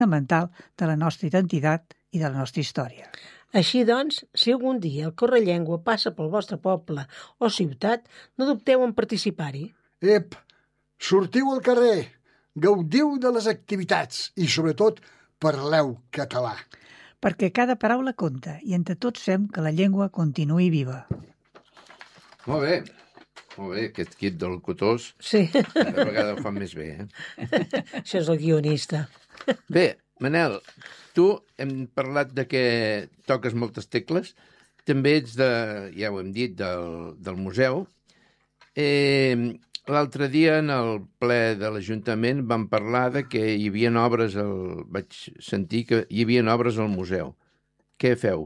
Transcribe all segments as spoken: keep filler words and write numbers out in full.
fonamental de la nostra identitat i de la nostra història. Així doncs, si algun dia el Correllengua passa pel vostre poble o ciutat, no dubteu en participar-hi. Ep, sortiu al carrer, gaudiu de les activitats i, sobretot, parleu català. Perquè cada paraula compta i entre tots fem que la llengua continuï viva. Molt bé. Molt bé, aquest kit de locutors Sí. cada vegada ho fan més bé, eh? Això és el guionista. Bé, Manel, tu hem parlat de que toques moltes tecles, també ets de, ja ho hem dit, del, del museu. Eh, L'altre dia, en el ple de l'Ajuntament, vam parlar de que hi havia obres, al, vaig sentir que hi havia obres al museu. Què feu?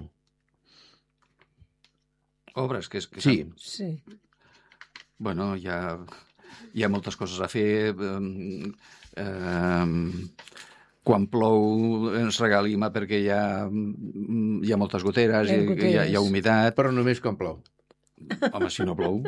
Obres, que és... Que Sí. Sí. Bueno, hi ha, hi ha moltes coses a fer. Eh, eh, quan plou ens regalima perquè hi ha, hi ha moltes goteres, Hi ha hi, hi, ha, goteres. hi ha humitat. Però només quan plou. Home, si no plou...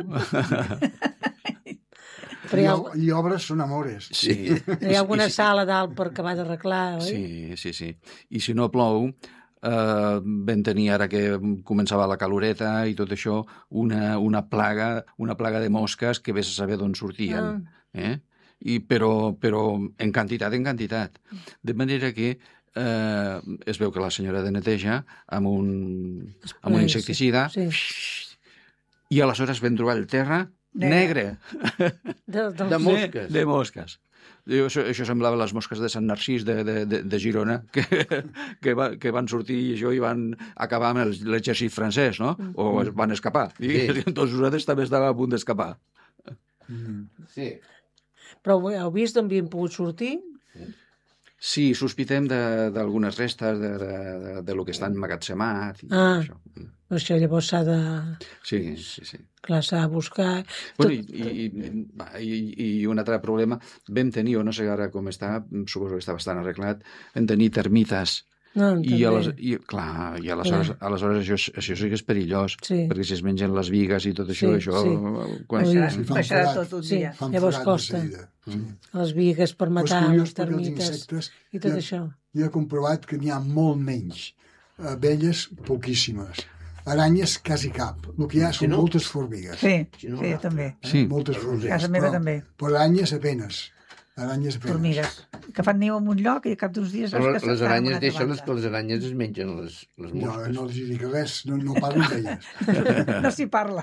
Però I, hi ha, o- I obres són amores. Sí. hi ha alguna sala dalt per acabar d'arreglar, oi? Sí, sí, sí. I si no plou, eh, vam tenir, ara que començava la caloreta i tot això, una, una, plaga, una plaga de mosques que vés a saber d'on sortien. Eh? I, però, però en quantitat, en quantitat. De manera que eh, es veu que la senyora de neteja amb un, amb un insecticida Sí. i aleshores vam trobar el terra Negre. negre. De, de, De mosques. De, de mosques. Diu, això, això semblava les mosques de Sant Narcís de, de, de, de Girona, que, que, va, que van sortir i això i van acabar amb el- l'exèrcit francès, no? O es van escapar. I Sí. tots nosaltres també estàvem a punt d'escapar. Sí. Però heu vist d'on havien pogut sortir? Sí, sospitem de- d'algunes restes de, de, de, de lo que està emmagatzemat. I Ah. això. Això llavors s'ha de... Sí, sí, sí. Clar, s'ha de buscar... Bueno, i, i, i, va, i, i un altre problema, vam tenir, o no sé ara com està, suposo que està bastant arreglat, vam tenir termites. No, I, també. ales, i clar, i aleshores, aleshores això, és- això sí que és perillós, Sí. perquè si es mengen les vigues i tot això, Sí, això... sí. Quan... Ui. Baixarà, fan baixarà forat. tot un Sí. dia. Fan Llavors forat de costa. seguida. Sí. Les vigues per Però és matar curiós les perquè els termites insectes i tot ja- això. Jo he comprovat que n'hi ha molt menys. Abelles, poquíssimes. Aranyes, quasi cap. El que hi ha són no? moltes formigues. Sí, Si no, sí, jo també. Eh? Sí. Moltes formigues. Casa meva però, també. Però aranyes apenes. Aranyes apenes. Formigues. Que fan niu en un lloc i al cap d'uns dies... Però veus que les s'estan en aranyes, una altra deixa-les que banda. les aranyes es mengen les, les No, mosques. no els hi dic res, no, no parlo d'elles. No s'hi parla.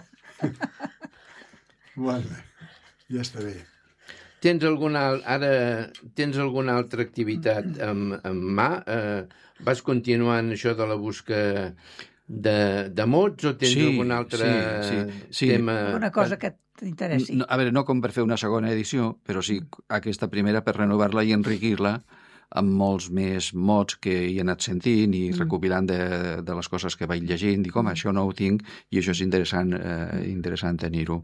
Bueno, ja està bé. Tens alguna, ara tens alguna altra activitat en, en mà? Eh, vas continuant això de la busca de, de mots o tens Sí, algun altre sí, sí, sí. tema? Una cosa que t'interessi. No, a veure, no com per fer una segona edició, però sí aquesta primera per renovar-la i enriquir-la amb molts més mots que hi he anat sentint i recopilant de, de les coses que vaig llegint. Dic, home, això no ho tinc i això és interessant, eh, interessant tenir-ho.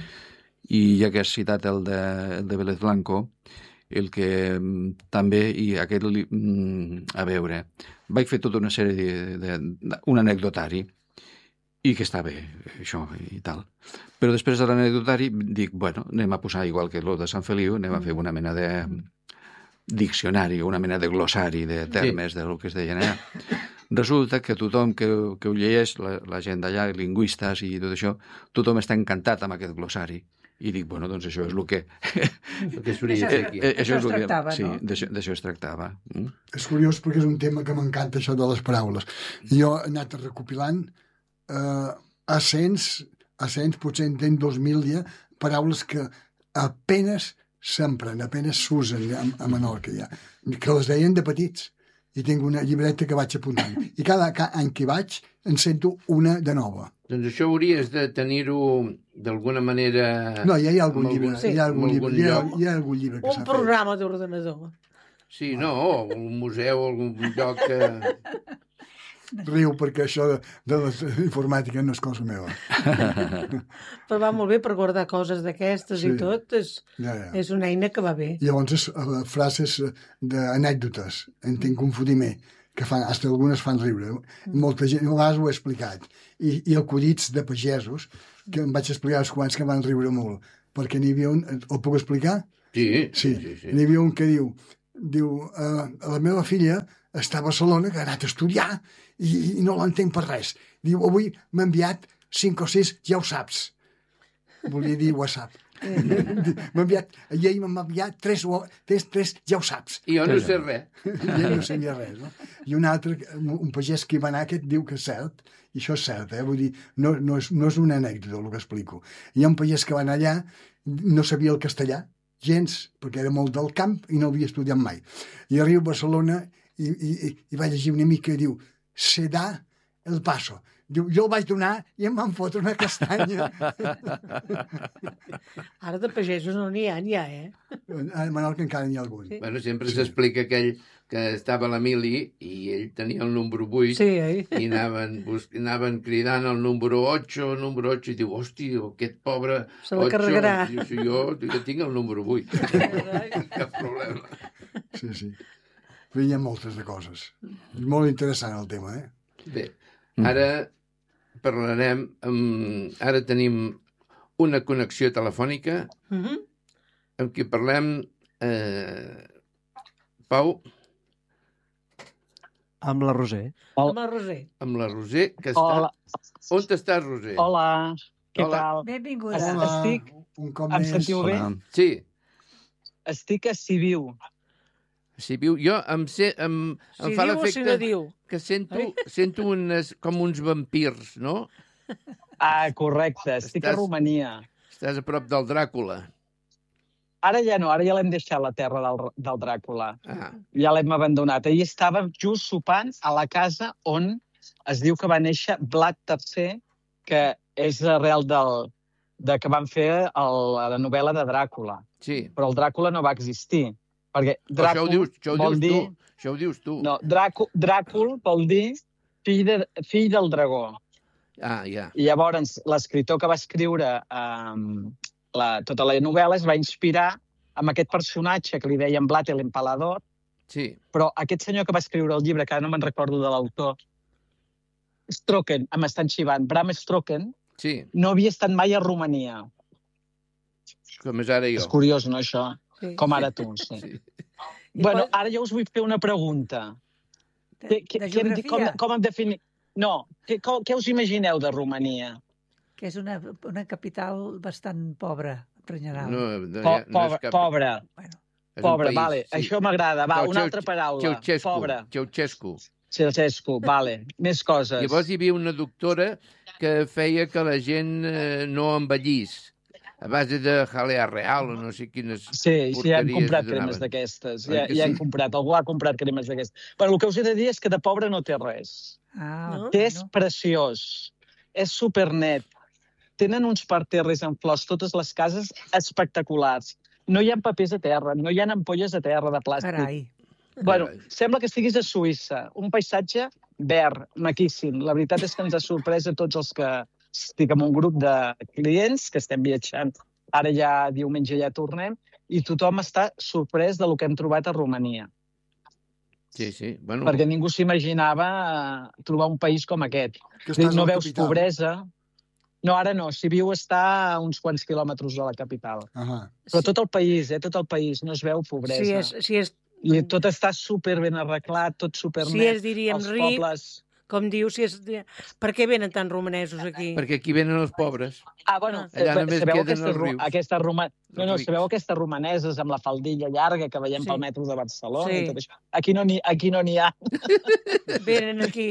I ja que has citat el de, el de Vélez Blanco, el que mm, també, i aquest, li- mm, a veure, vaig fer tota una sèrie de, de, de un anecdotari i que està bé, això i tal. Però després de l'anecdotari dic, bueno, anem a posar igual que lo de Sant Feliu, anem a fer una mena de diccionari, una mena de glossari de termes, sí, de lo que es deien allà. Resulta que tothom que, que ho llegeix, la, la gent d'allà, lingüistes i tot això, tothom està encantat amb aquest glossari. I dic, bueno, doncs això és el que... El que s'hauria de fer aquí. Eh, Això és es el que- tractava, sí, no? d'això d'això es tractava. Mm? És curiós perquè és un tema que m'encanta, això de les paraules. Jo he anat recopilant eh, a cents, a cents, potser en tenc dos mil ja, paraules que apenes s'empren, apenes s'usen a, a Menorca ja, que les deien de petits. I tinc una llibreta que vaig apuntant. I cada, cada any que vaig en sento una de nova. Doncs això hauries de tenir-ho d'alguna manera... No, ja hi ha algun en llibre, algun- hi ha algun en llibre, algun hi ha, lloc. hi ha algun llibre que Un s'ha fet. programa d'ordenador. Sí, no, un museu, algun lloc que... Riu perquè això de, de la informàtica no és cosa meva. Però va molt bé per guardar coses d'aquestes Sí. i tot. És, Ja, ja. és una eina que va bé. Llavors, és, uh, frases d'anècdotes, en tinc un fotimer, que fan, hasta algunes fan riure. Molta gent, a vegades ho he explicat. I, i acudits de pagesos, que em vaig explicar als quants que em van riure molt. Perquè n'hi havia un... El puc explicar? Sí, Sí, sí, sí. n'hi havia un que diu diu, uh, la meva filla està a Barcelona, que ha anat a estudiar i, i no l'entenc per res. Diu, avui m'ha enviat cinc o sis, ja ho saps. Volia dir WhatsApp. M'ha enviat, i ell m'ha enviat tres, tres, tres, ja ho saps. I jo no sé res. I ell no sabia res, no? I un altre, un pagès que hi va anar, aquest diu que és cert, i això és cert, eh? Vull dir, no, no, és, no és una anècdota el que explico. Hi ha un pagès que va anar allà, no sabia el castellà, gens, perquè era molt del camp i no havia estudiat mai. I arriba a Barcelona i, i, i va llegir una mica i diu, se da el paso. Diu, jo el vaig donar i em van fotre una castanya. Ara de pagesos no n'hi ha, n'hi ha, eh? A Menorca encara n'hi ha algun. Sí. Bueno, sempre s'explica aquell que estava a la mili i ell tenia el número vuit Sí, eh? i anaven, bus... anaven cridant el número ocho, el número ocho, i diu, hòstia, aquest pobre Se la ocho. carregarà. Diu, si jo, jo tinc el número vuit. Cap problema. Sí, sí. Però hi ha moltes de coses. Molt interessant el tema, eh? Bé, ara parlarem amb... Ara tenim una connexió telefònica Mhm. amb qui parlem... Eh... Pau, Amb la Roser. Amb el Roser. amb la Roser, que està... Hola. On estàs, Roser? Hola, què Hola. tal? Benvinguda. Hola. Estic- un cop em més. sentiu bé? Hola. Sí, Estic a Sibiu. si viu... Jo em, sé, em, em Si fa diu o si l'efecte no diu. que sento, sento unes, com uns vampirs, no? Ah, correcte, estic Estàs- a Romania. Estàs a prop del Dràcula. Ara ja no, ara ja l'hem deixat la terra del, del Dràcula. Ah, Ja l'hem abandonat. Ahir estàvem just sopant a la casa on es diu que va néixer Vlad tercer, que és arrel del, de que van fer el, la novel·la de Dràcula. sí. Però el Dràcula no va existir. Perquè Però això ho Dràcul dius, això ho vol dius dir... tu. Això ho dius tu. No, Dràcul, Dràcul vol dir fill, de, fill del dragó. Ah, ja. I llavors l'escriptor que va escriure um, la, tota la novel·la es va inspirar amb aquest personatge que li deien Vlad l'Empalador, Sí. però aquest senyor que va escriure el llibre, que ara no me'n recordo de l'autor, Stroken, em estan xivant, Bram Stroken, Sí, no havia estat mai a Romania. com és ara jo. És curiós, no, això? Sí. Com ara tu, sí. Sí. I Bueno, pot- ara jo us vull fer una pregunta. De, Què, què, de què em di- com, geografia, com em defini... No, què, com, què us imagineu de Romania? que és una, una capital bastant pobra, en general. No, no, Po, ja, no pobre, és cap... pobre, Bueno, és un pobre, país, vale. sí. Això m'agrada. Va, Ceau- una Ceau- altra paraula. Ceausescu. Pobre. Ceausescu. Ceausescu, vale. Més coses. Llavors hi havia una doctora que feia que la gent eh, no envellís a base de jalea real o no sé quines... Sí, sí, ja hem porqueries comprat li donaven. cremes d'aquestes. Oi Ja, que ja hem sí? comprat. Algú ha comprat cremes d'aquestes. Però el que us he de dir és que de pobre no té res. ah, No? Que és bueno. preciós. És supernet. Tenen uns parterres en flors, totes les cases espectaculars. No hi ha papers a terra, no hi ha ampolles a terra de plàstic. Carai. Bueno, Carai. sembla que estiguis a Suïssa. Un paisatge verd, maquíssim. La veritat és que ens ha sorprès a tots els que estic en un grup de clients que estem viatjant. Ara ja diumenge ja tornem i tothom està sorprès de lo que hem trobat a Romania. Sí, sí. Bueno, Perquè ningú s'imaginava eh, trobar un país com aquest. Que estàs No a la veus capital. pobresa. No, ara no. Sibiu està a uns quants quilòmetres de la capital. Ahà. Però tot el país, eh? Tot el país. No es veu pobresa. Si és, si és, I tot està super ben arreglat, tot super si net. és, diríem, Els ric, pobles... com diu, si és... Per què venen tants romanesos aquí? perquè aquí venen els pobres. Ah, bueno, Ah. Allà només sabeu queden aquestes, els ro- rius. aquestes roma... no, no, rics. sabeu aquestes romaneses amb la faldilla llarga que veiem Sí. pel metro de Barcelona Sí. i tot això? Aquí no n'hi aquí no n'hi ha, Venen aquí.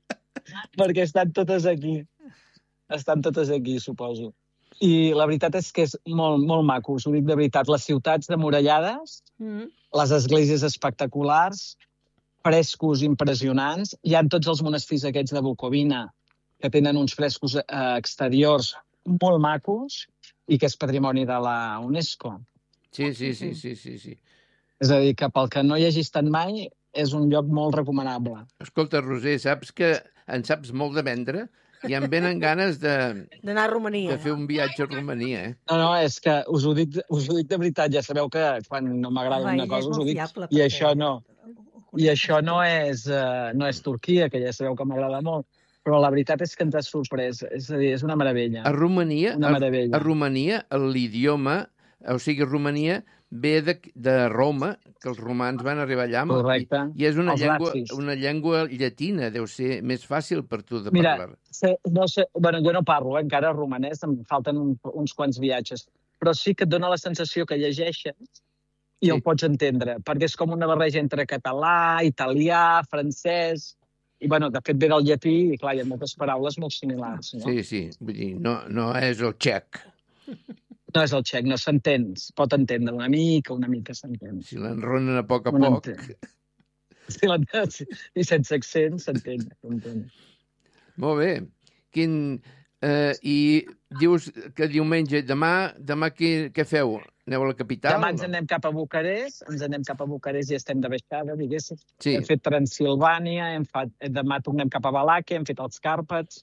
perquè estan totes aquí. Estan totes aquí, suposo. I la veritat és que és molt, molt maco, us ho dic de veritat. Les ciutats demurallades, Mm. les esglésies espectaculars, frescos impressionants. Hi ha tots els monestirs aquests de Bucovina, que tenen uns frescos eh, exteriors molt macos i que és patrimoni de la UNESCO. Sí, sí, sí, sí, sí, sí. És a dir, que pel que no hi hagi estat mai, és un lloc molt recomanable. Escolta, Roser, saps que en saps molt de vendre i em venen ganes de, D'anar a Romania. de fer un viatge a Romania, eh? No, no, és que us ho dic, us ho dic de veritat. Ja sabeu que quan no m'agrada Home, una ell cosa és us ho molt dic. fiable, I perquè- això no. I això no és, uh, no és Turquia, que ja sabeu que m'agrada molt. Però la veritat és que ens ha sorprès. És a dir, és una meravella. A Romania, Una a, meravella. a Romania l'idioma, o sigui, Romania ve de, de Roma, que els romans van arribar allà, amb- Correcte. i, i és una Els llengua, nazis. una llengua llatina, deu ser més fàcil per tu de Mira, parlar. sé, no sé, bueno, jo no parlo eh, encara romanès, em falten un, uns quants viatges, però sí que et dona la sensació que llegeixes i Sí. el pots entendre, perquè és com una barreja entre català, italià, francès, i bueno, de fet ve del llatí i clar, hi ha moltes paraules molt similars. No, Sí, sí, vull dir, no, no és el txec. no és el txec, no s'entén, es pot entendre una mica, una mica s'entén. Si l'enronen a poc a Un poc... entén. Sí, la, sí, i sense accent s'entén. s'entén. Molt bé. Quin, eh, I dius que diumenge, demà, demà què, què feu? Aneu a la capital? Demà ens anem cap a Bucarest, ens anem cap a Bucarest i estem de baixada, diguéssim. Sí, Hem fet Transilvània, hem fet, demà tornem cap a Valàquia, hem fet els Càrpats.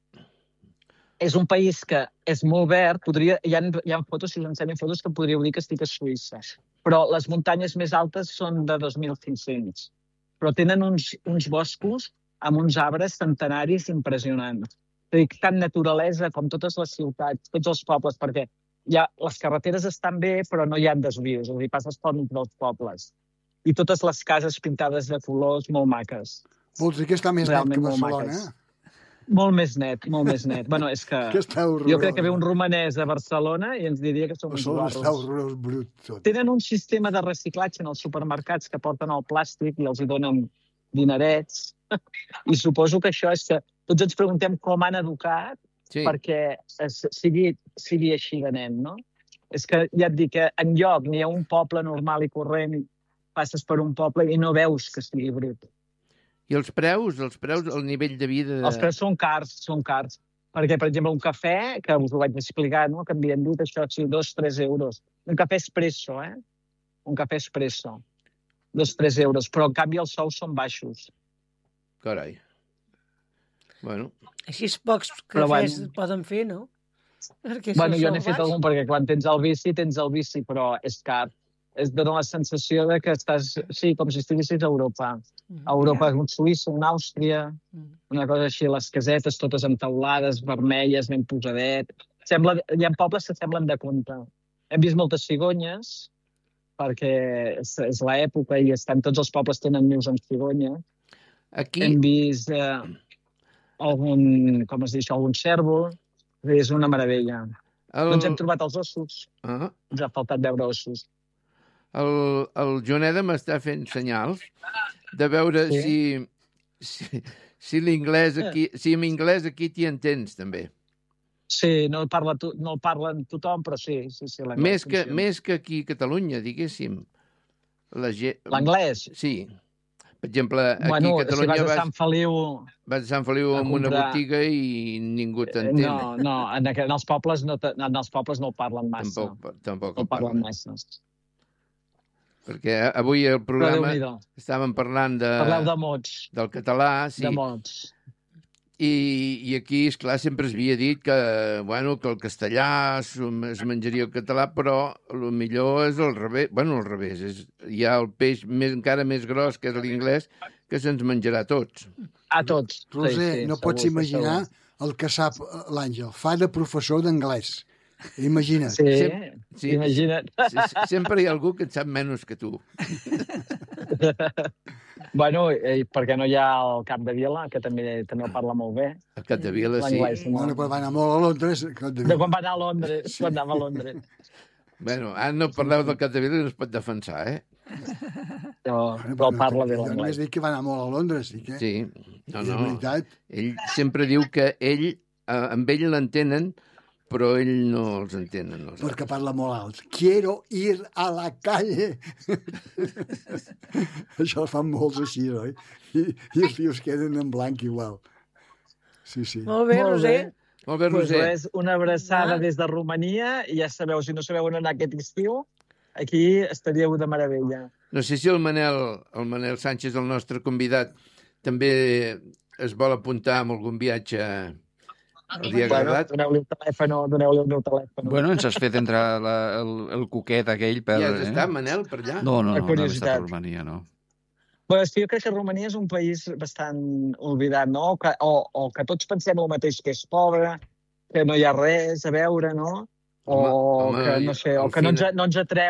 És un país que és molt verd, podria, hi, ha, hi ha fotos, si us ensenyo fotos, que podríeu dir que estic a Suïssa. Però les muntanyes més altes són de dos mil cinc-cents. Però tenen uns, uns boscos amb uns arbres centenaris impressionants. És a dir, tant naturalesa com totes les ciutats, tots els pobles, perquè ja, les carreteres estan bé, però no hi ha desvios, és a dir, passes per entre els pobles. I totes les cases pintades de colors molt maques. Vols dir que està més net Realment que molt Barcelona? maques. Molt més net, molt més net. Bueno, és que, Que està horrorós. jo crec que ve un romanès a Barcelona i ens diria que som uns Barcelona està guarros. horrorós, brut, tot. Tenen un sistema de reciclatge en els supermercats que porten el plàstic i els hi donen dinerets. I suposo que això és que tots ens preguntem com han educat sí. perquè es, sigui, sigui així de nen, no? És que ja et dic que enlloc ni a un poble normal i corrent passes per un poble i no veus que sigui brut. I els preus, els preus, el nivell de vida... De... Els preus són cars, són cars. Perquè, per exemple, un cafè, que us ho vaig explicar, no? Que em havien dit això, sí, dos, tres euros. Un cafè espresso, eh? Un cafè espresso. Dos, tres euros. Però, en canvi, els sous són baixos. Carai. Bueno, Així és pocs Però, cafès bueno. poden fer, no? Perquè Bueno, si jo el n'he sou fet baix- algun, perquè quan tens el bici, tens el bici, però és car. Es dona la sensació de que estàs, sí, com si estiguessis a Europa. A Europa, un Suïssa, una Àustria, Mm. una cosa així, les casetes totes amb teulades, vermelles, ben posadet. Sembla, hi ha pobles que semblen de conte. Hem vist moltes cigonyes, perquè és, és l'època i estan, tots els pobles tenen nius amb cigonya. aquí... Hem vist eh, algun, com es diu això, algun cèrvol. És una meravella. El, No ens hem trobat els ossos. ah, Ens ha faltat veure ossos. el, el Joneda m'està fent senyals de veure Sí. si, si, si l'inglès aquí... Si amb anglès aquí t'hi entens, també. Sí, no el, parla to, no el parlen tothom, però sí. sí, sí l'anglès Més que, funciona. més que aquí a Catalunya, diguéssim. La gent... L'anglès? Sí. Per exemple, aquí Bueno, a si Catalunya vas a vas, Sant Feliu... vas a Sant Feliu a amb una comprar- botiga i ningú eh, t'entén. No, no, en, aqu- en, els pobles no te- en els pobles no el parlen massa. Tampoc, tampoc No el el parlen parlen. massa. Perquè avui el Però programa Déu-n'hi-do. estàvem parlant de, Parleu de mots. del català, sí, De mots. i, i aquí, esclar, sempre es havia dit que, bueno, que el castellà es, es menjaria el català, però el millor és al revés. Bueno, al revés. És, hi ha el peix més, encara més gros, que és l'inglès, que se'ns menjarà a tots. A tots. Roser, sí, sí, no segur, pots sí, imaginar segur. el que sap eh, l'Àngel. Fa de professor d'anglès. Imagina't. Sí, Sem- sí. imagina't. Sí, sí, sempre hi ha algú que en sap menys que tu. Bueno, eh, perquè no hi ha el Cap de Vila, que també també el parla molt bé. A Capdevila, sí. L'anglès, no? Bueno, però va anar molt a Londres. que et De dic. quan va anar a Londres, quan anava a Londres. Bueno, ara no parleu del Capdevila i no es pot defensar, eh? Però, Bueno, però el parla bé jo només l'anglès. dic que va anar molt a Londres. I que, Sí. No, I de no. veritat, Ell sempre diu que ell, eh, amb ell l'entenen, però ell no els entén. No els perquè parla molt alt. Quiero ir a la calle. Això el fan molts així, oi? I, i els tios queden en blanc igual. Sí, sí. Molt bé, Molt Roser. bé. Molt bé, Pues Roser. res, una abraçada Va. des de Romania i ja sabeu, si no sabeu on anar aquest estiu, aquí estaríeu de meravella. No sé si el Manel, el Manel Sánchez, el nostre convidat, també es vol apuntar amb algun viatge. Li ha Bueno, agradat? doneu-li el telèfon, doneu-li el meu telèfon. Bueno, ens has fet entrar la, el, el cuquet aquell per... Ja has eh? estat, Manel, per allà? No, no, Per no, no he estat curiositat. a Romania, no. Bueno, és que jo crec que Romania és un país bastant oblidat, no? Que, o, o que tots pensem el mateix, que és pobre, que no hi ha res a veure, no? O Home, home, que, no sé, o al que no ens, final- no ens atreu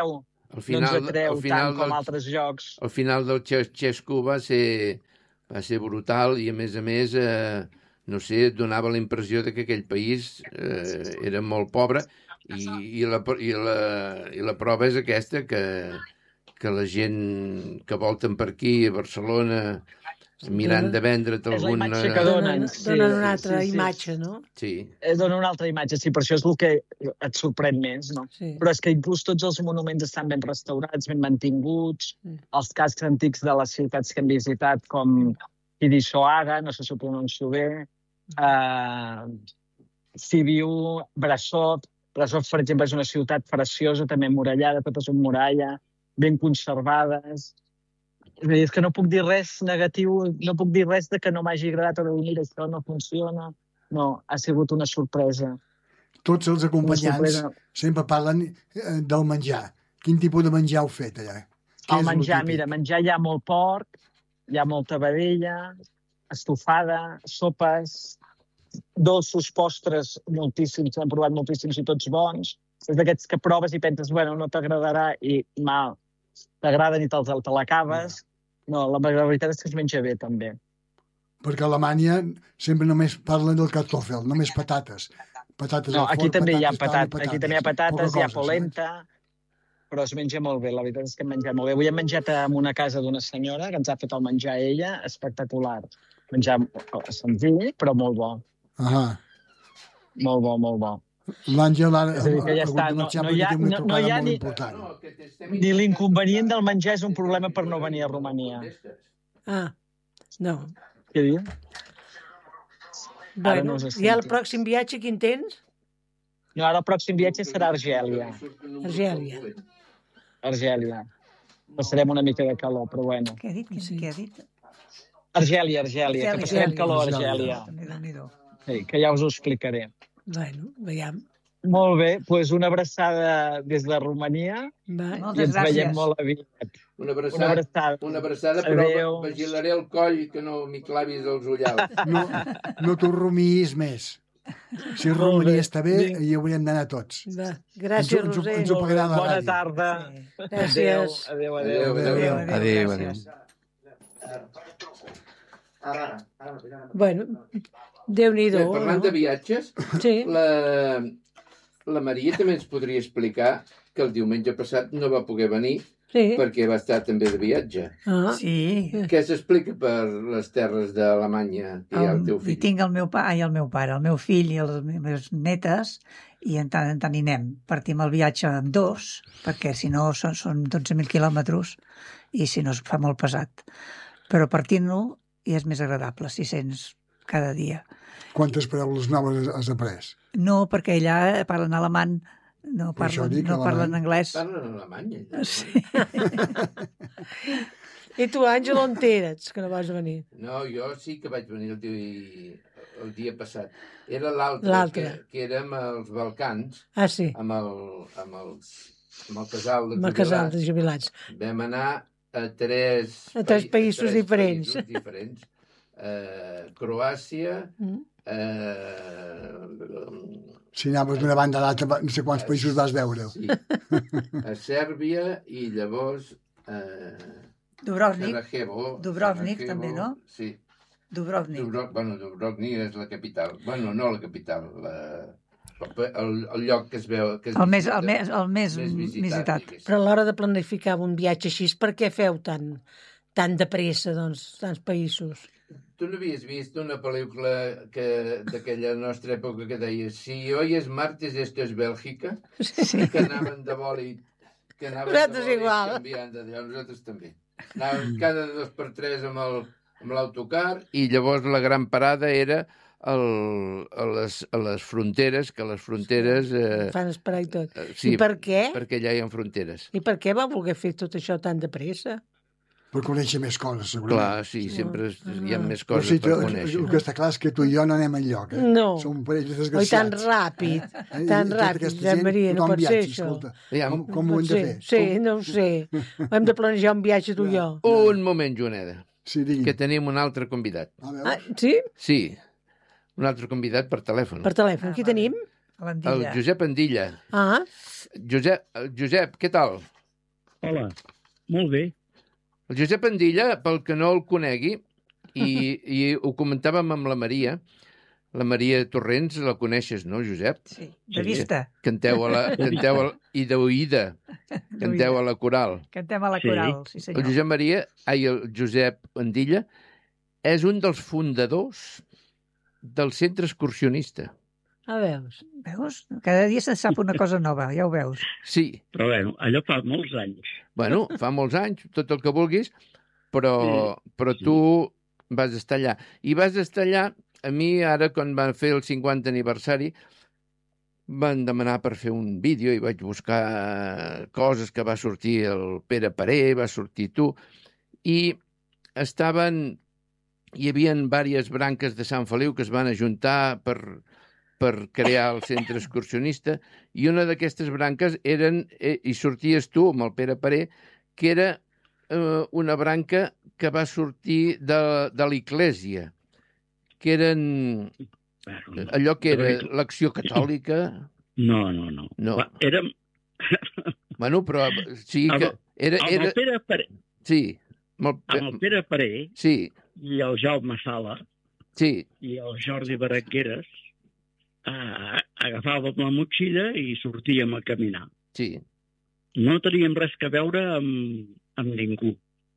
al no final, ens atreu al final tant com del, altres jocs. al final del Xesco va ser, va ser brutal i, a més a més, eh, no sé, et donava la impressió de que aquell país eh, era molt pobre i, i, la, i, la, i la prova és aquesta, que, que la gent que volten per aquí, a Barcelona, mirant de vendre't És la alguna... imatge que donen. Donen, sí, donen una altra sí, sí. imatge, no? Sí. Eh, Dona una altra imatge, sí, per això és el que et sorprèn més, no? Sí. Però és que inclús tots els monuments estan ben restaurats, ben mantinguts, Mm. els cascs antics de les ciutats que hem visitat, com Timisoara, no sé si ho pronuncio bé, uh, Sibiu, Brasov. Brasov, per exemple, és una ciutat preciosa, també emmurallada, totes amb muralla, ben conservades. És a dir, és que no puc dir res negatiu, no puc dir res de que no m'hagi agradat o de dir, mira, això no funciona. No, ha sigut una sorpresa. Tots els Una acompanyants sorpresa. sempre parlen eh, del menjar. Quin tipus de menjar heu fet allà? Què El és lo menjar, típic? mira, menjar hi ha molt porc, hi ha molta vedella, estofada, sopes, dolços, postres, moltíssims, hem provat moltíssims i tots bons. És d'aquests que proves i penses, bueno, no t'agradarà i mal, t'agraden i te'ls te l'acabes. No, la veritat és que es menja bé, també. Perquè a Alemanya sempre només parlen del kartoffel, només patates. Patates No, al aquí forn, també hi ha patates, patates, aquí també hi ha patates, Poca hi ha cosa, polenta, però es menja molt bé, la veritat és que hem menjat molt bé. Avui hem menjat en una casa d'una senyora que ens ha fet el menjar ella, espectacular. Menjar senzill, però molt bo. saps? Ahà. Molt bo, molt bo. L'Àngel ara És a dir, que ja ha hagut està, de no- marxar no perquè hi ha- té una no- no trucada hi ha molt ni- important. Ni l'inconvenient del menjar és un problema per no venir a Romania. Ah, no. Què diu? Ara Bueno, no us i el sento. pròxim viatge quin tens? No, ara el pròxim viatge serà a Argèlia. Argèlia. Argèlia. Passarem una mica de calor, però bueno. Què ha dit? Què, Sí. què ha dit? Argèlia, Argèlia, que passarem Argèlia. calor a Argèlia. Argèlia. Déu-n'hi-do. Sí, que ja us ho explicaré. Bueno, veiem. Molt bé, doncs una abraçada des de Romania Va. i Moltes ens veiem gràcies. molt aviat. Una Una abraçada, abraçada. una abraçada però Adéu. vigilaré el coll, que no m'hi clavis els ullals. No, no t'ho rumiïs més. Si Molt Romania bé. està bé, Vinga. hi haurem d'anar tots. Va. Ens, Gràcies, ens, ho- Roser. ens ho pagarà la Bona ràdio. tarda. Sí. Gràcies. Adéu, adéu, Adéu, adéu. adéu. Adéu, adéu. Bueno, Déu-n'hi-do. Bé, parlant de viatges, Sí. la, la Maria també ens podria explicar que el diumenge passat no va poder venir Sí. perquè va estar també de viatge. Ah, Sí. Què s'explica per les terres d'Alemanya que hi ha el teu I fill? tinc el meu pare, i el meu pare, el meu fill i les meves netes, i en tant en tant hi anem. Partim el viatge amb dos, perquè si no són, són dotze mil quilòmetres i si no es fa molt pesat. Però partint-lo i és més agradable, si sents cada dia. Quantes paraules noves has après? No, perquè allà parlen alemany, no Per això parlen, dic no parlen alemany. anglès. Parlen en alemany, allà. Sí. I tu, Àngel, on eres, que no vas venir? No, jo sí que vaig venir el dia, el dia passat. Era l'altre, L'altre. que, que érem als Balcans, Ah, sí, amb el, amb els, amb el casal de amb el casal de jubilats. jubilats. Vam anar a tres, A tres països tres diferents. països diferents. Uh, Croàcia, Mm. uh, Si anaves d'una banda a l'altra, no sé quants països vas veure. sí, a Sèrbia i llavors uh, Dubrovnik, Sarajevo. Dubrovnik, Sarajevo, també, no? Sí. Dubrovnik. Dubro, bueno, Dubrovnik és la capital. Bueno, no la capital, la, el, el lloc que es veu... Que es El més, visita, el més, el més, més visitat. diguéssim. Però a l'hora de planificar un viatge així, per què feu tan, tan de pressa, doncs, tants països? Tu no havies vist una pel·lícula que d'aquella nostra època que deia si hoy es martes, esto es Bèlgica? Sí. Que anaven de boli... Que anaven Nosaltres de boli igual. canviant d'allò, nosaltres també. Anàvem cada dos per tres amb el amb l'autocar i llavors la gran parada era el, a, les, a les fronteres, que les fronteres... Eh, Fan esperar i tot. eh, sí, I per què? perquè allà hi ha fronteres. I per què va voler fer tot això tan de pressa? Per conèixer més coses, segurament. Clar, sí, sempre es- hi ha més Però coses sí, per el, conèixer. el que està clar és que tu i jo no anem enlloc. Eh? No. Som un parell de Oi, desgraciats. tan ràpid, Eh? tan I tota ràpid, aquesta Josep gent, Maria, no tothom pot ser viatja, això. escolta. Aviam, Com, com No ho pot hem de ser. fer? Sí, no ho sé. Hem de planejar un viatge tu i jo. un moment, Joaneda, Sí, digui'm. que tenim un altre convidat. A veure, Ah, sí? Sí, un altre convidat per telèfon. Per telèfon. Ah, Qui vale. tenim? A El l'Andilla. Josep Andilla. Ah, Josep, Josep, què tal? Hola, molt bé. El Josep Andilla, pel que no el conegui, i, i ho comentàvem amb la Maria, la Maria Torrents, la coneixes, no, Josep? Sí, de vista. Canteu a la... Canteu a la I d'oïda. Canteu a la coral. Cantem a la Sí. coral, sí El senyor. Josep Maria, ai, el Josep Andilla, és un dels fundadors del centre excursionista. A veus? Veus? Cada dia se'n sap una cosa nova, ja ho veus. Sí, Però bueno, allò fa molts anys. bueno, fa molts anys, tot el que vulguis, però, però sí. tu vas estar allà. I vas estar allà, a mi ara, quan van fer el cinquanta aniversari, van demanar per fer un vídeo i vaig buscar coses que va sortir el Pere Paré, va sortir tu, i estaven... Hi havia diverses branques de Sant Feliu que es van ajuntar per, per crear el centre excursionista, i una d'aquestes branques eren, eh, i sorties tu amb el Pere Paré, que era eh, una branca que va sortir de, de l'Església, que eren Bueno, allò que era Però- l'Acció Catòlica. no, no, no. No. Va, érem... Bueno, però sí que Amb- era... Amb era el Pere Paré, sí, amb el, amb el Pere Paré sí, i el Jaume Sala sí, i el Jordi Baranqueres eh, agafàvem la motxilla i sortíem a caminar. sí. No teníem res que veure amb, amb ningú.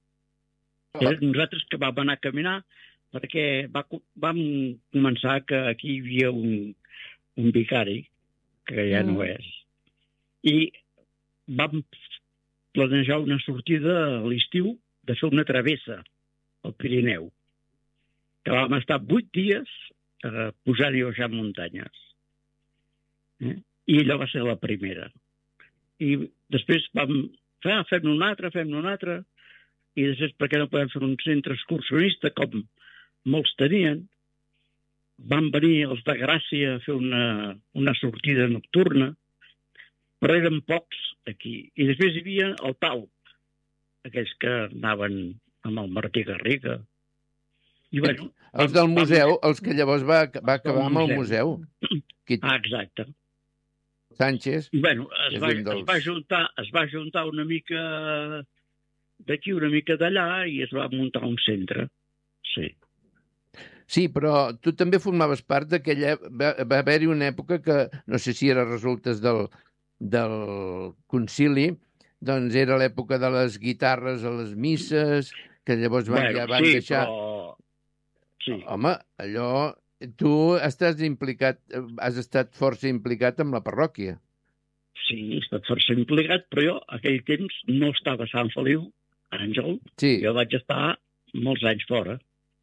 Era nosaltres que vam anar a caminar perquè va, co- vam començar que aquí hi havia un, un vicari, que ja no és, i vam planejar una sortida a l'estiu de fer una travessa al Pirineu, que vam estar vuit dies eh, posant i baixant muntanyes. Eh? I allò va ser la primera. I després vam fer, ah, fem una altra, fem una altra, i després per què no podem fer un centre excursionista com molts tenien. Van venir els de Gràcia a fer una, una sortida nocturna, però eren pocs aquí. I després hi havia el Talp, aquells que anaven amb el Martí Garriga. I, bueno, Els del museu, els que llavors va, va acabar amb el museu. Qui, Ah, exacte. Sánchez. I, bueno, es És va, un dels- es, va juntar, es va juntar una mica d'aquí, una mica d'allà, i es va muntar un centre. Sí. Sí, però tu també formaves part d'aquella... Va, va haver-hi una època que, no sé si era resultes del, del concili, doncs era l'època de les guitarres a les misses, que llavors van, Bueno, ja van sí, deixar... però... Sí. Home, allò... Tu estàs implicat, has estat força implicat amb la parròquia. Sí, he estat força implicat, però jo aquell temps no estava a Sant Feliu, Àngel. Sí, Jo vaig estar molts anys fora.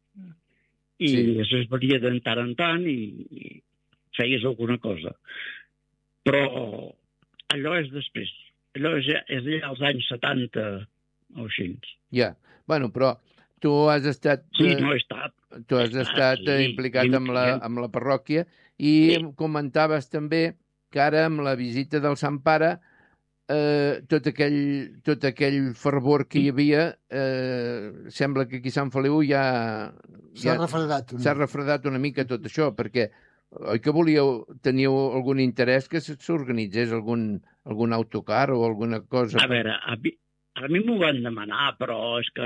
I Sí. sí. després venia de tant en tant i, i feies alguna cosa. Però allò és després. Allò és, ja- és ja als anys setanta o així. ja. Bueno, però tu has estat... Sí, eh, no he estat. Tu has estat sí, eh, implicat i- amb la, i- amb la parròquia i Sí. em comentaves també que ara amb la visita del Sant Pare eh, tot, aquell, tot aquell fervor que hi havia eh, sembla que aquí a Sant Feliu ja S'ha ja refredat. s'ha refredat una mica tot això, perquè oi que volíeu, teníeu algun interès que s'organitzés algun, algun autocar o alguna cosa? A veure, a mi, a mi m'ho van demanar, però és que...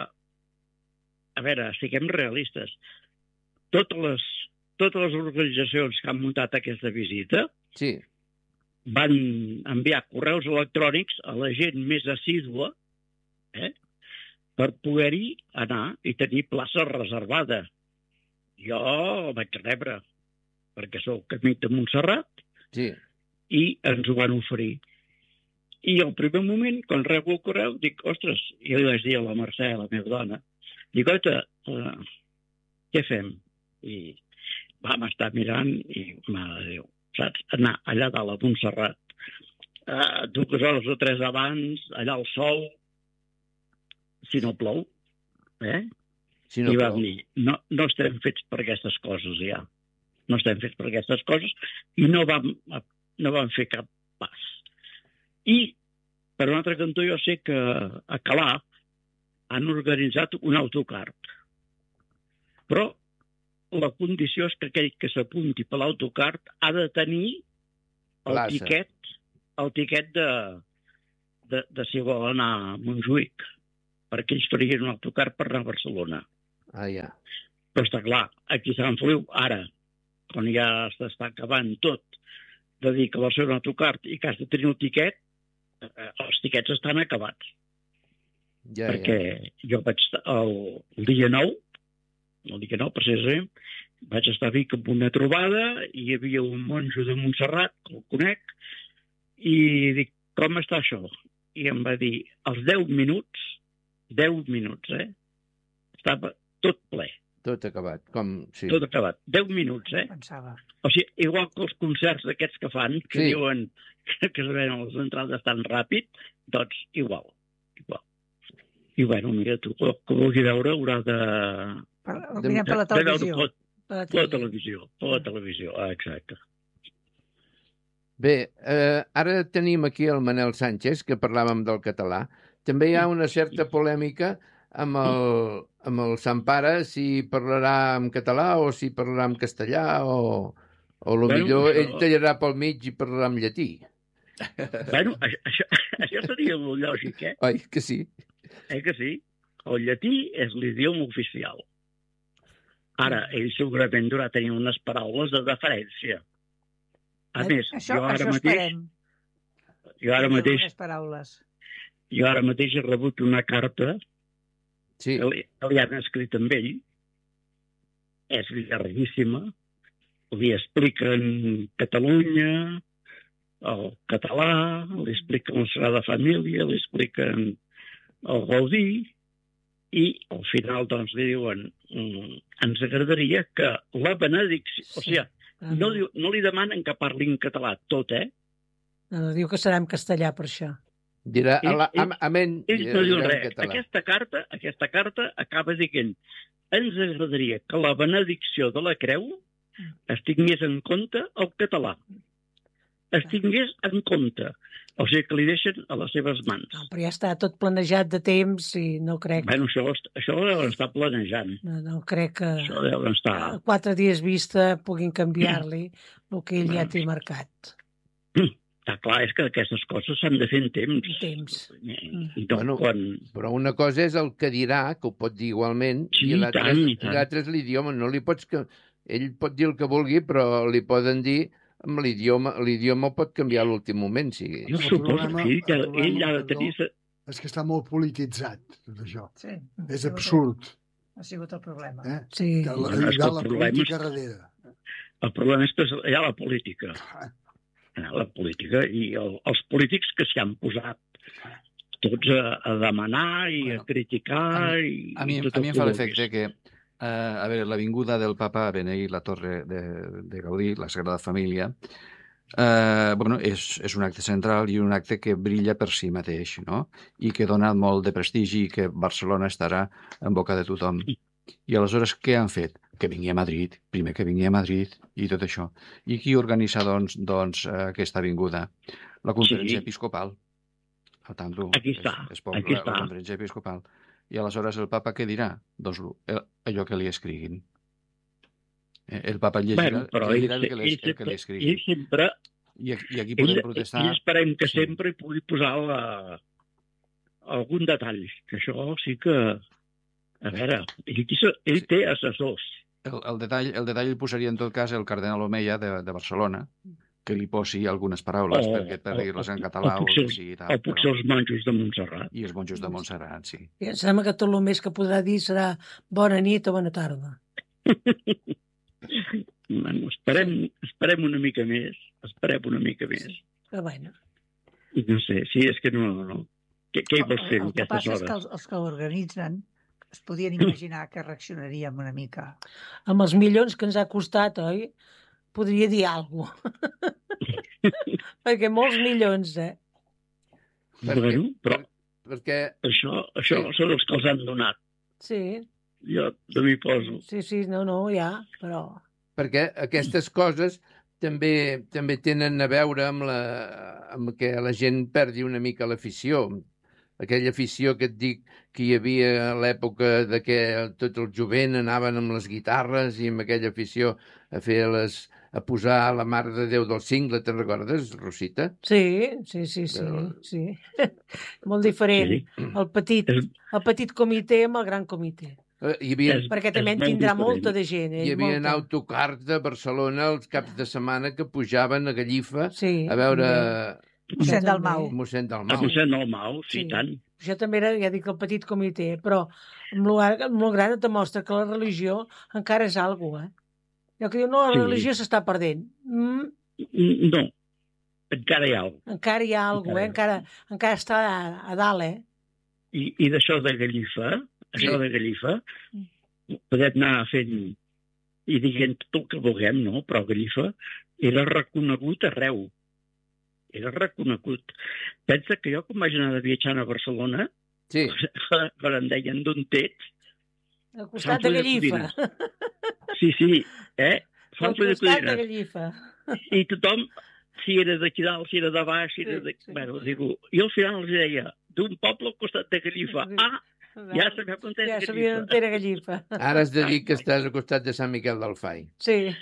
A veure, siguem realistes. Totes les, totes les organitzacions que han muntat aquesta visita Sí, van enviar correus electrònics a la gent més assídua eh, per poder-hi anar i tenir plaça reservada. Jo vaig rebre, perquè sóc amic de Montserrat, sí, i ens ho van oferir. I al primer moment, quan rebo el correu, dic, ostres, i li vaig dir a la Mercè, la meva dona, dic, oita, uh, què fem? I vam estar mirant i, mare de Déu, saps? Anar allà dalt a Montserrat, uh, dues hores o tres abans, allà al sol, si no plou, eh? si no I vam plou. dir, no, no estem fets per aquestes coses ja. No estem fets per aquestes coses i no vam, no vam fer cap pas. I, per un altre cantó, jo sé que a Calà han organitzat un autocart. Però la condició és que aquell que s'apunti per l'autocart ha de tenir el Plaça. tiquet, el tiquet de, de, de si vol anar a Montjuïc, perquè ells farien un autocar per anar a Barcelona. Ah, ja. Però està clar, aquí a Sant Feliu, ara, quan ja s'està acabant tot, de dir que vol ser un autocar i que has de tenir el tiquet, eh, els tiquets estan acabats. Ja, perquè ja. jo vaig estar el, el dia nou, el dia nou, precisament, vaig estar a Vic amb una trobada i hi havia un monjo de Montserrat, que el conec, i dic, com està això? I em va dir, als deu minuts, deu minuts, eh? Estava tot ple. Tot acabat. Com... Sí. Tot acabat. deu minuts, eh? Pensava. O sigui, igual que els concerts aquests que fan, que Sí. diuen que es venen les entrades tan ràpid, doncs igual. igual. I bueno, mira, tu, el que vulgui veure haurà de... Per, De- mirem per la de veure televisió. tot, Per la per la televisió. televisió. Per la televisió, ah, exacte. Bé, eh, ara tenim aquí el Manel Sánchez, que parlàvem del català. També hi ha una certa polèmica amb el, amb el Sant Pare, si parlarà en català o si parlarà en castellà, o, o lo Bueno, millor això- ell tallarà pel mig i parlarà en llatí. Bueno, això, això, això seria molt lògic, eh? Oi que sí? Eh que sí? El llatí és l'idioma oficial. Ara, ell segurament durà tenir unes paraules de deferència. A més, això, jo ara això mateix, esperem. jo ara mateix, Algunes paraules. jo ara mateix he rebut una carta Sí. que li, que li han escrit amb ell. És llarguíssima. Li expliquen Catalunya, el català, li expliquen la Sagrada Família, li expliquen el Gaudí, i al final doncs li diuen mm, ens agradaria que la benedicció... O sigui, Ah, no, diu, no li demanen que parli en català tot, eh? no, diu que serà en castellà per això. Dirà, Ell- ala, am, ell- amén, Ells no diuen dirà en res. català. Aquesta carta, aquesta carta acaba dient ens agradaria que la benedicció de la creu es tingués en compte el català. Es tingués en compte. O sigui que li deixen a les seves mans. No, però ja està tot planejat de temps i no crec, Bueno, això, això ho deuen estar planejant. no, no crec que Això deuen estar... a quatre dies vista puguin canviar-li el que ell ja té marcat. Està clar, és que aquestes coses s'han de fer en temps. En temps. I no Bueno, quan... Però una cosa és el que dirà, que ho pot dir igualment, Sí, i l'altre i tant, és- i tant. i l'altre és l'idioma. No li pots... Que... Ell pot dir el que vulgui, però li poden dir amb l'idioma. L'idioma ho pot canviar a l'últim moment. Si... Jo El suposo problema- que ell, el problema, ell ha de perdó, tenir... És que està molt polititzat, tot això. Sí. És absurd. Ha sigut el problema. Eh? Sí. Que la, Bueno, és hi que ha el la problema política és- darrere. El problema és que hi ha la política. Hi ha la política i el, els polítics que s'hi han posat tots a, a demanar i Bueno, a criticar a mi, i, A mi, i tot a mi el em fa que l'efecte vulguis. que, eh, a veure, l'avinguda del papa a beneir la torre de, de Gaudí, la Sagrada Família, eh, bueno, és, és un acte central i un acte que brilla per si mateix, no? I que dona molt de prestigi i que Barcelona estarà en boca de tothom. I aleshores què han fet? Que vingui a Madrid, primer que vingui a Madrid i tot això. I qui organitza, doncs, doncs eh, aquesta avinguda? La conferència Sí. episcopal. A tanto, Aquí està, és, és poc, aquí la, està. la conferència episcopal. I aleshores el papa què dirà? Doncs el, allò que li escriguin. Eh, El papa llegirà, Bueno, però ell, llegirà el que li, ell, el que li sempre, escriguin. ell sempre... I, aquí- I aquí Ell, podem protestar. ell esperem que Sí. sempre hi pugui posar la, algun detall, que això sí que... A veure, ell, aquí se- ell Sí. té assessors. El, el, detall, el detall el posaria en tot cas el cardenal Omeia de, de Barcelona, que li posi algunes paraules O- perquè per o- dir-les en o- català o o, potser el que els- sigui. O Tal, potser però... els monjos de Montserrat. I els monjos de Montserrat, sí. I em sembla que tot el més que podrà dir serà bona nit o bona tarda. Bueno, esperem, esperem una mica més. Esperem una mica més. Però bueno, No sé, sí, és que no... no. Què, què hi vols fer en El que aquestes passa és que hores? els, els que l'organitzen es podien imaginar que reaccionaríem una mica. amb els milions que ens ha costat, oi? Podria dir alguna cosa. Perquè molts milions, eh? Però, bueno, però Perquè això, això Sí. són els que els han donat. Sí, Jo no m'hi poso. sí, sí, no, no, ja, però... perquè aquestes coses també també tenen a veure amb, la, amb que la gent perdi una mica l'afició. aquella afició que et dic que hi havia a l'època de que tot el jovent anaven amb les guitarres i amb aquella afició a fer les a posar la Mare de Déu del Cingle, te'n recordes, Rosita? Sí, sí, sí, sí, Però- sí. Molt diferent. Sí. El petit, És- el petit comitè amb el gran comitè. Eh, Hi havia, És- Perquè també en molt tindrà diferent. molta de gent. Eh? hi havia molta. autocars de Barcelona els caps de setmana que pujaven a Gallifa Sí, a veure Mossèn també. Dalmau. mossèn A Dalmau. mossèn Dalmau, sí, Sí. tant. Això també era, ja dic, el petit comitè, però amb lugar, amb molt gran et demostra que la religió encara és alguna cosa, eh? Jo que diu, no, la Sí. religió s'està perdent. Mm, Mm, No, encara hi ha alguna cosa. encara hi ha alguna cosa, eh? encara, encara està a, a dalt, eh? I, i d'això de Gallifa, això Sí. de Gallifa, podem anar fent i dient tot el que vulguem, no? Però Gallifa era reconegut arreu. Era reconegut. Pensa que jo, quan vaig anar de viatjant a Barcelona, Sí, quan em deien d'on ets, Al costat Sant de Feliu de Gallifa. sí, sí, eh? Al Sant Feliu de costat de Codines. Gallifa. I tothom, si era d'aquí dalt, si era de baix, si era Sí, de... sí. Bueno, digo, i al final els deia, d'un poble al costat de Gallifa. Sí. Ah, ja sabeu on és Ja sabia on Gallifa. era Gallifa. ara has de dir que estàs al costat de Sant Miquel del Fai. Sí,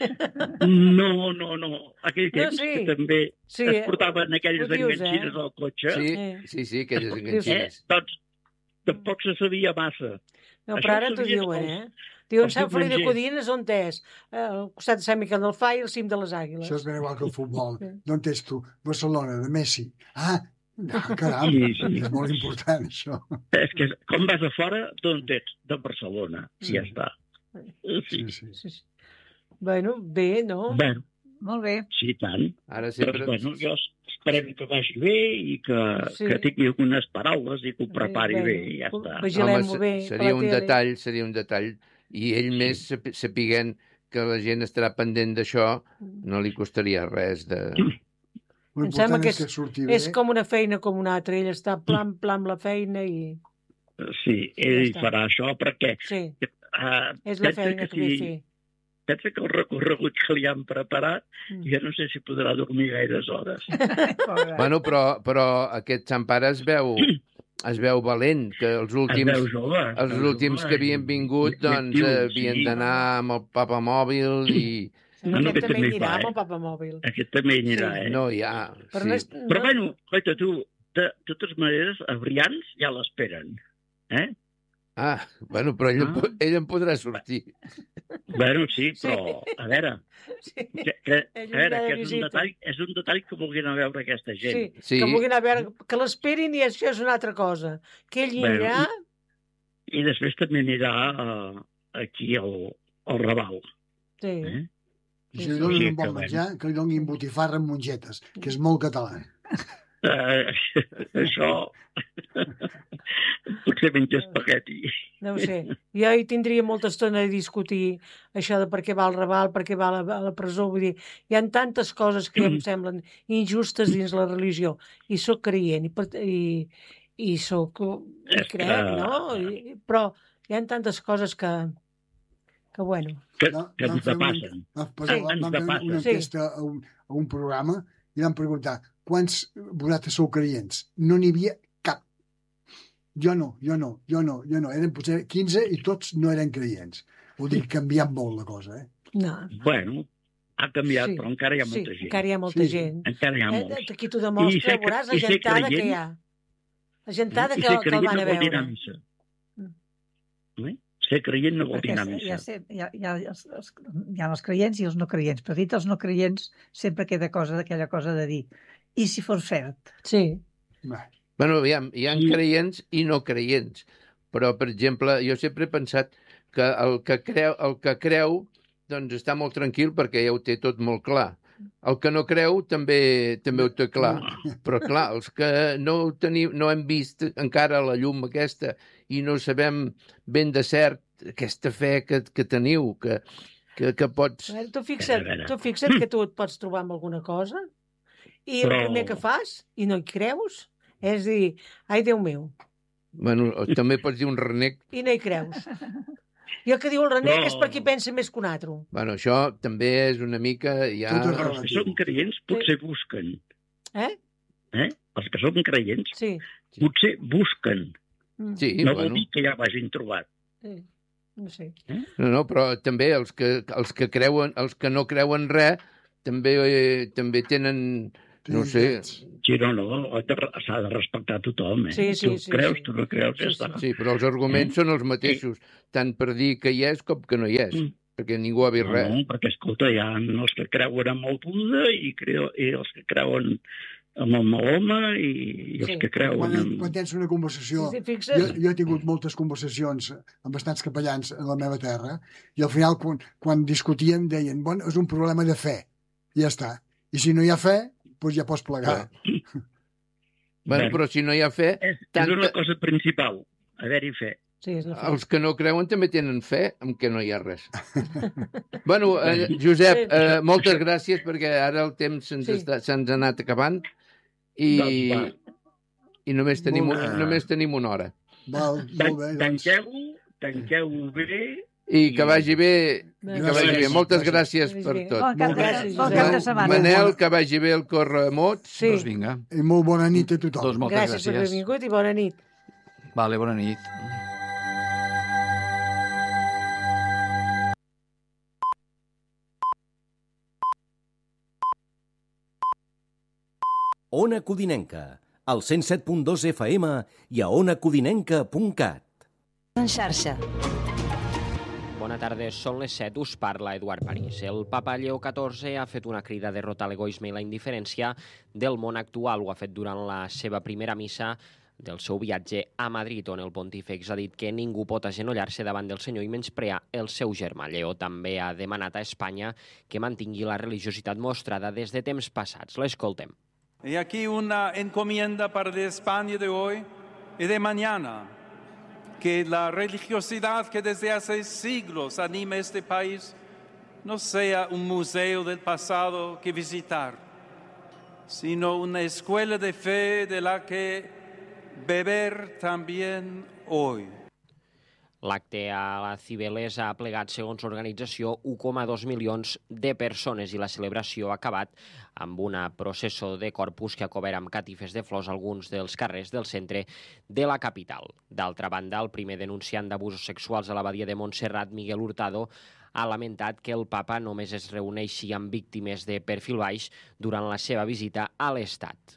No, no, no. Aquell No, temps sí. que també sí. es portaven aquelles ho dius, enganxines eh? al cotxe. Sí, Eh. sí, sí, aquelles Eh? enganxines. Doncs tampoc se sabia massa. No, Això però ara ho t'ho sabien diuen, els- eh? Diuen els Sant Feliu de diumengers. Codines, on és? Eh, Al costat de Sant Miquel del Fai i al cim de les Àguiles. Això és ben igual que el futbol. Sí. D'on ets tu? Barcelona, de Messi. Ah, ah caram, Sí, sí. és molt important, això. És que quan vas a fora, d'on ets? De Barcelona. Sí. I ja està. Sí. Sí, sí. Sí, sí. Bueno, bé, no? Bueno, Molt bé. sí, tant. Ara Doncs, sempre... bueno, jo esperem que vagi bé i que, Sí. que tingui algunes paraules i que ho prepari Bé, bé i ja està. vigilem-ho Home, bé. se- per seria la un tele. detall, seria un detall. I ell més sap- sapiguent que la gent estarà pendent d'això, no li costaria res de... L'important sembla que és que surti bé. És com una feina com una altra. Ell està plam, plam la feina i... Sí, ell Ja està. farà això perquè Sí, uh, és la feina que ve a fer. pensa que el recorregut que li han preparat, Mm. jo no sé si podrà dormir gaires hores. Pobre. Bueno, però, però aquest Sant Pare es veu, es veu valent, que els Es últims... veu jove. es Els veu últims jove que havien i- vingut, i doncs, actiu, eh, havien sí. d'anar amb el papamòbil i... No, Bueno, aquest aquest també també anirà fa, amb eh? el papamòbil. Aquest també hi anirà, Sí. eh? No hi ha... Però no és, Sí. Però no, bueno, oita, tu, de totes maneres, a Brians ja l'esperen. Eh? Ah, bueno, però ell, Ah. en po- ell en podrà sortir. Bueno, sí, però, a veure, sí, que, que, a Ell veure, anirà de que és un, visita. detall, és un detall que vulguin anar a veure aquesta gent. sí, Sí. que vulguin anar a veure, que l'esperin i això és una altra cosa. Que ell hi Bueno, anirà, I després també anirà uh, aquí al, al Raval. sí. Eh? I Sí, si li sí. donen Sí, un bon que menjar, que li donin botifarra amb mongetes, que és molt català. Uh, això... Potser menja espagueti. No ho sé. Jo hi tindria molta estona de discutir això de per què va al Raval, per què va a la, a la presó. Vull dir, hi ha tantes coses que em semblen injustes dins la religió. I sóc creient, i, per- i, i sóc... I És que- crec, no? I, però hi ha tantes coses que... que bueno... Que, No, que van ens fer un- passen. Van, Sí. van, van fer Ens una Sí. enquesta a, un, a un programa i van preguntar quants vosaltres sou creients? No n'hi havia cap. Jo no, jo no, jo no, jo no. Eren potser quinze i tots no eren creients. Vol dir que ha canviat molt la cosa, eh? No. Bueno, ha canviat, Sí, però encara hi ha sí, molta gent. encara hi ha molta Sí, sí. gent. Encara hi ha Eh, molts. aquí t'ho demostra, I ser- veuràs la i ser gentada que creient- hi ha. La gentada I que, ser que el creient van no a vol dir veure. anar a missa. Eh? Ser creient no vol dir Perquè anar a hi ha, missa. hi, ha, hi, ha, els, els, hi ha els creients i els no creients, però dit els no creients sempre queda cosa aquella cosa de dir i si fos cert? Sí. Va. Bueno, aviam, hi ha I- creients i no creients. Però, per exemple, jo sempre he pensat que el que creu, el que creu doncs està molt tranquil perquè ja ho té tot molt clar. El que no creu també també ho té clar. Però, clar, els que no, ho tenim, no hem vist encara la llum aquesta i no sabem ben de cert aquesta fe que, que teniu, que, que, que pots... A veure, tu fixa't, A veure. tu fixa't que tu et pots trobar amb alguna cosa i el Però- primer que fas i no hi creus és dir, ai, Déu meu, Bueno, o també pots dir un renec. i no hi creus. I el que diu el renec Però- és perquè pensa més que un altre. Bueno, això també és una mica... Ja... Tot és Però els que són creients potser busquen. Eh? eh? Els que són creients, Sí. potser busquen. Mm. Sí, No bueno. vol dir que ja ho hagin trobat. Sí. No sé. No, no, però també els que, els que creuen, els que no creuen res, també, eh, també tenen, no sé... Sí, no, no, s'ha de respectar a tothom, eh? Sí, sí, tu sí, creus, sí. tu no creus, Sí, ja sí. està. Sí, però els arguments són els mateixos, tant per dir que hi és com que no hi és, Mm. perquè ningú ha vist No, res. no, perquè, escolta, hi ha els que creuen en el Buda i, creu, i els que creuen en el Mahoma i, i els Sí. que creuen Quan, en... quan tens una conversació... Sí, sí, Jo, fixa't. jo he tingut moltes conversacions amb bastants capellans a la meva terra i al final, quan, quan discutíem, deien, bueno, és un problema de fe. I ja està. I si no hi ha fe, doncs ja pots plegar. Bueno, Bueno. però si no hi ha fe, És, és Tanta- una cosa principal, haver-hi fe. Sí, és la fe. els que no creuen també tenen fe en que no hi ha res. Bueno, eh, Josep, eh, moltes gràcies perquè ara el temps se'ns Sí. està- se'ns ha anat acabant i, Doncs i només, tenim, Molt un- bé. només tenim una hora. Val, Tan- molt bé, doncs. Tanqueu-ho, tanqueu-ho bé. I que vagi bé, que Gràcies. vagi bé. Moltes Gràcies. gràcies per Gràcies. tot. Bon cap de, Gràcies, bon Josep. cap de setmana. Manel, que vagi bé el Corremots. Sí. Doncs vinga. I molt bona nit a tothom. Doncs moltes Gràcies per haver gràcies. vingut i bona nit. Vale, bona nit. Ona Codinenca, al cent set punt dos F M i a ona codinenca punt cat. En xarxa. Bona tarda, són les set, us parla Eduard París. El papa Lleó catorze ha fet una crida a derrotar l'egoisme i la indiferència del món actual. Ho ha fet durant la seva primera missa del seu viatge a Madrid, on el pontífex ha dit que ningú pot agenollar-se davant del Senyor i menysprear el seu germà. Lleó també ha demanat a Espanya que mantingui la religiositat mostrada des de temps passats. L'escoltem. Y aquí una encomienda para de España de hoy y de mañana, que la religiosidad que desde hace siglos anima este país no sea un museo del pasado que visitar, sino una escuela de fe de la que beber también hoy. L'acte a la Cibeles ha plegat, segons l'organització, un coma dos milions de persones i la celebració ha acabat amb una processó de Corpus que ha cobert amb catifes de flors alguns dels carrers del centre de la capital. D'altra banda, el primer denunciant d'abusos sexuals a l'abadia de Montserrat, Miguel Hurtado, ha lamentat que el papa només es reuneixi amb víctimes de perfil baix durant la seva visita a l'Estat.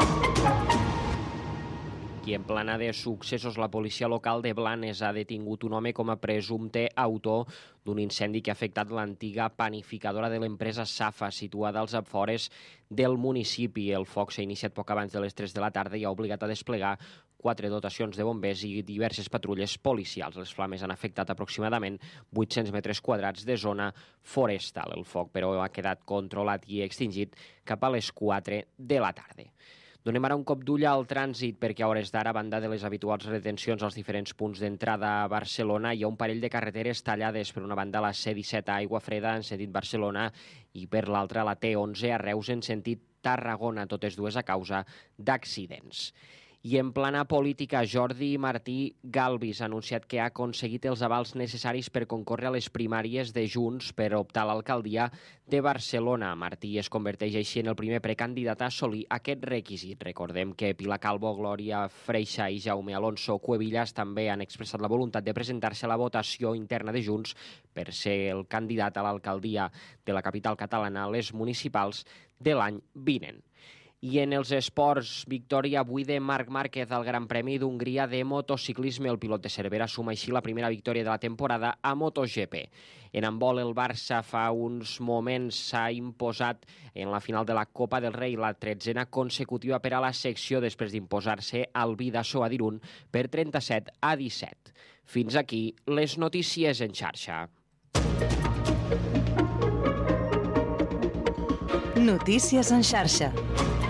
I en plana de successos, la policia local de Blanes ha detingut un home com a presumpte autor d'un incendi que ha afectat l'antiga panificadora de l'empresa Safa, situada als afores del municipi. El foc s'ha iniciat poc abans de les tres de la tarda i ha obligat a desplegar quatre dotacions de bombers i diverses patrulles policials. Les flames han afectat aproximadament vuit-cents metres quadrats de zona forestal. El foc, però, ha quedat controlat i extingit cap a les quatre de la tarda. Donem ara un cop d'ull al trànsit, perquè a hores d'ara, a banda de les habituals retencions als diferents punts d'entrada a Barcelona, hi ha un parell de carreteres tallades. Per una banda, la C disset a Aigua Freda en sentit Barcelona i per l'altra la T onze a Reus en sentit Tarragona, totes dues a causa d'accidents. I en plana política, Jordi Martí Galvis ha anunciat que ha aconseguit els avals necessaris per concórrer a les primàries de Junts per optar a l'alcaldia de Barcelona. Martí es converteix així en el primer precandidat a assolir aquest requisit. Recordem que Pilar Calvo, Glòria Freixa i Jaume Alonso Cuevillas també han expressat la voluntat de presentar-se a la votació interna de Junts per ser el candidat a l'alcaldia de la capital catalana a les municipals de l'any vinent. I en els esports, victòria avui de Marc Márquez al Gran Premi d'Hongria de motociclisme. El pilot de Cervera suma així la primera victòria de la temporada a MotoGP. En handbol, el Barça fa uns moments s'ha imposat en la final de la Copa del Rei, la tretzena consecutiva per a la secció, després d'imposar-se al Bidasoa d'Irun per trenta-set a disset. Fins aquí les notícies en xarxa. Notícies en xarxa.